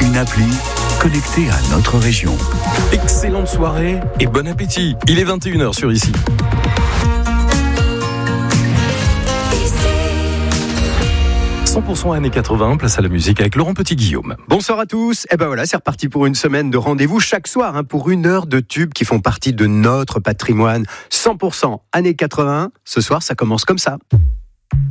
une appli connectée à notre région. Excellente soirée et bon appétit. Il est 21h sur Ici. « 100% années 80, place à la musique avec Laurent Petit-Guillaume. » Bonsoir à tous. Et ben voilà, c'est reparti pour une semaine de rendez-vous chaque soir pour une heure de tubes qui font partie de notre patrimoine. 100% années 80. Ce soir, ça commence comme ça.